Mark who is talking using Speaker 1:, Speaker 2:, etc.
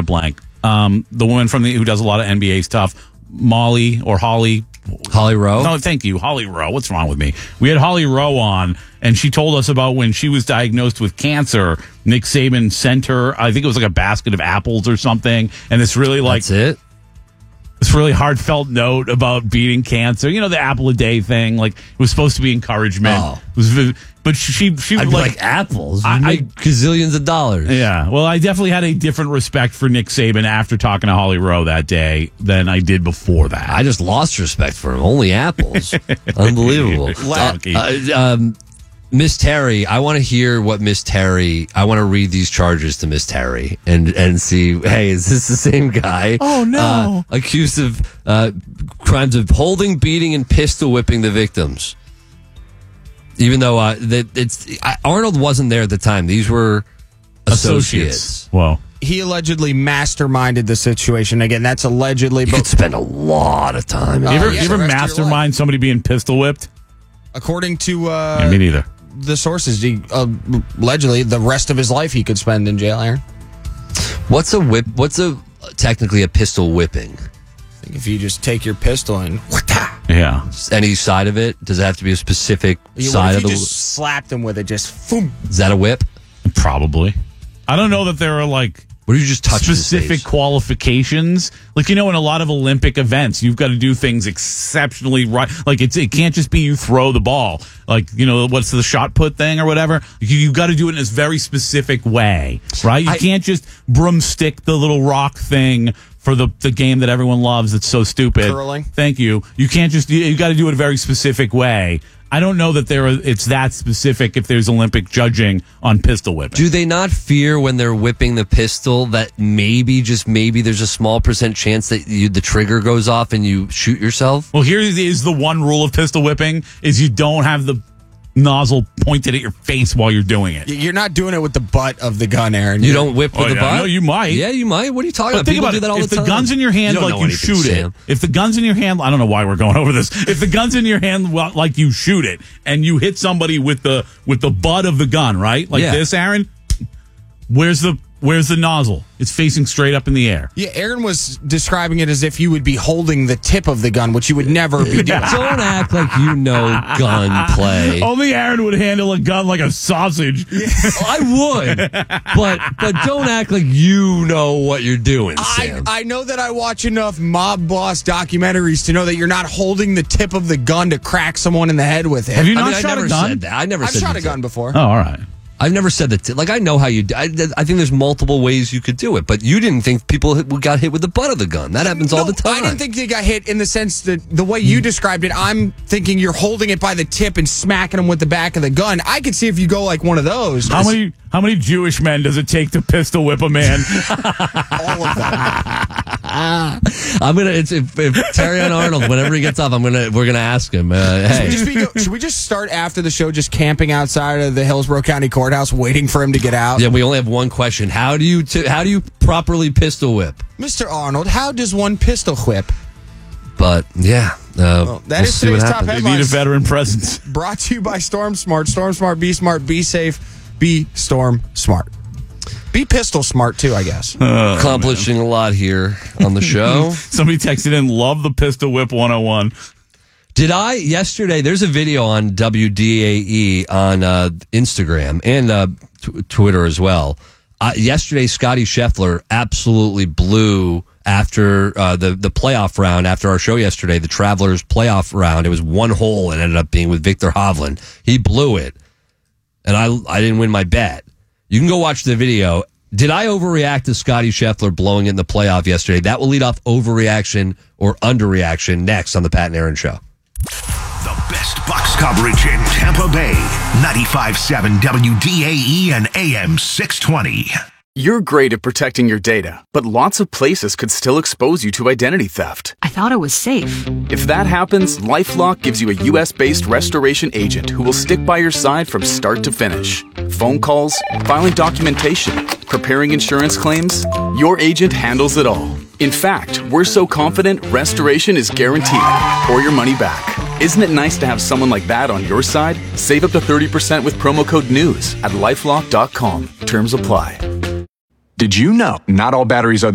Speaker 1: blank. The woman who does a lot of NBA stuff, Holly
Speaker 2: Rowe?
Speaker 1: No, thank you. Holly Rowe. What's wrong with me? We had Holly Rowe on, and she told us about when she was diagnosed with cancer. Nick Saban sent her, I think it was like a basket of apples or something, and it's really like...
Speaker 2: That's it?
Speaker 1: This really heartfelt note about beating cancer. You know, the apple a day thing. Like, it was supposed to be encouragement.
Speaker 2: Oh.
Speaker 1: But she
Speaker 2: I'd be like apples. I make gazillions of dollars.
Speaker 1: Yeah. Well, I definitely had a different respect for Nick Saban after talking to Holly Rowe that day than I did before that.
Speaker 2: I just lost respect for him. Only apples. Unbelievable. Miss Terry, I want to hear what Miss Terry, I want to read these charges to Miss Terry and see, hey, is this the same guy?
Speaker 1: Oh, no.
Speaker 2: Accused of crimes of holding, beating, and pistol whipping the victims. Even though Arnold wasn't there at the time. These were associates.
Speaker 1: Whoa.
Speaker 3: He allegedly masterminded the situation. Again, that's allegedly.
Speaker 2: You could spend a lot of time.
Speaker 1: You ever mastermind somebody being pistol whipped?
Speaker 3: According to
Speaker 1: me neither.
Speaker 3: The sources, allegedly the rest of his life he could spend in jail, Aaron.
Speaker 2: What's a whip? Technically a pistol whipping?
Speaker 3: I think if you just take your pistol and
Speaker 1: yeah,
Speaker 2: any side of it, does it have to be a specific side of the?
Speaker 3: Just slapped him with it, just boom.
Speaker 2: Is that a whip?
Speaker 1: Probably. I don't know that there are like.
Speaker 2: What do you just touch
Speaker 1: specific qualifications? Like, in a lot of Olympic events, you've got to do things exceptionally right. Like, it can't just be you throw the ball. Like, what's the shot put thing or whatever? You've got to do it in this very specific way, right? You can't just broomstick the little rock thing for the game that everyone loves. That's so stupid.
Speaker 3: Curling.
Speaker 1: Thank you. You can't just, you got to do it a very specific way. I don't know that it's that specific if there's Olympic judging on pistol whipping.
Speaker 2: Do they not fear when they're whipping the pistol that maybe, just maybe, there's a small percent chance that the trigger goes off and you shoot yourself?
Speaker 1: Well, here is the one rule of pistol whipping, is you don't have the nozzle pointed at your face while you're doing it.
Speaker 3: You're not doing it with the butt of the gun, Aaron.
Speaker 2: You don't whip with the butt?
Speaker 1: No, you might.
Speaker 2: Yeah, you might. What are you talking about? People do that all the time.
Speaker 1: If the gun's in your hand, like you shoot it. If the gun's in your hand, I don't know why we're going over this. If the gun's in your hand, like you shoot it, and you hit somebody with the butt of the gun, right? Like this, Aaron. Where's the nozzle? It's facing straight up in the air.
Speaker 3: Yeah, Aaron was describing it as if you would be holding the tip of the gun, which you would never be doing.
Speaker 2: Don't act like you know gun play.
Speaker 1: Only Aaron would handle a gun like a sausage.
Speaker 2: Yeah. I would, but don't act like you know what you're doing, Sam.
Speaker 3: I know that I watch enough mob boss documentaries to know that you're not holding the tip of the gun to crack someone in the head with it.
Speaker 1: Have you not shot a gun?
Speaker 2: Said that. I've
Speaker 3: shot a gun before.
Speaker 1: Oh, all right.
Speaker 2: I've never said that. Like, I know how you. I think there's multiple ways you could do it, but you didn't think people got hit with the butt of the gun. That happens all the time.
Speaker 3: I didn't think they got hit in the sense that the way you described it. I'm thinking you're holding it by the tip and smacking them with the back of the gun. I could see if you go like one of those.
Speaker 1: How many Jewish men does it take to pistol whip a man?
Speaker 3: All of them.
Speaker 2: If Terry and Arnold, whenever he gets off, we're gonna ask him. Hey,
Speaker 3: should we just start after the show, just camping outside of the Hillsborough County Courthouse, waiting for him to get out?
Speaker 2: Yeah, we only have one question. How do you properly pistol whip,
Speaker 3: Mr. Arnold? How does one pistol whip?
Speaker 2: But yeah,
Speaker 3: that is today's top headlines.
Speaker 1: They need a veteran presence.
Speaker 3: Brought to you by Storm Smart. Storm Smart. Be smart. Be safe. Be Storm Smart. Be pistol smart, too, I guess.
Speaker 2: Accomplishing a lot here on the show.
Speaker 1: Somebody texted in, love the pistol whip 101.
Speaker 2: Yesterday, there's a video on WDAE on Instagram and Twitter as well. Yesterday, Scotty Scheffler absolutely blew after the playoff round, after our show yesterday, the Travelers playoff round. It was one hole and ended up being with Victor Hovland. He blew it, and I didn't win my bet. You can go watch the video. Did I overreact to Scotty Scheffler blowing it in the playoff yesterday? That will lead off overreaction or underreaction next on the Pat and Aaron Show.
Speaker 4: The best Bucks coverage in Tampa Bay. 95.7 WDAE and AM 620.
Speaker 5: You're great at protecting your data, but lots of places could still expose you to identity theft.
Speaker 6: I thought it was safe.
Speaker 5: If that happens, LifeLock gives you a U.S.-based restoration agent who will stick by your side from start to finish. Phone calls, filing documentation, preparing insurance claims, your agent handles it all. In fact, we're so confident restoration is guaranteed or your money back. Isn't it nice to have someone like that on your side? Save up to 30% with promo code NEWS at LifeLock.com. Terms apply.
Speaker 7: Did you know not all batteries are